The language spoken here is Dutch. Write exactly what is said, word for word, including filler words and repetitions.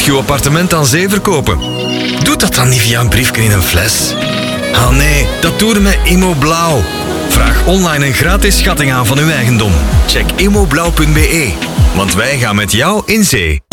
je appartement aan zee verkopen? Doe dat dan niet via een briefje in een fles. Ah nee, dat doe je met Immoblauw. Vraag online een gratis schatting aan van uw eigendom. Check immoblauw punt be, want wij gaan met jou in zee.